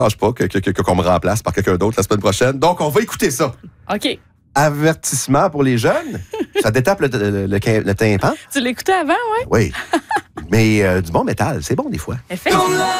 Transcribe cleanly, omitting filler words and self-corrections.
Lâche pas qu'on me remplace par quelqu'un d'autre la semaine prochaine. Donc, on va écouter ça. OK. Avertissement pour les jeunes. Ça détape le tympan. Tu l'écoutais avant, ouais? Oui. Mais du bon métal, c'est bon des fois. Effectivement.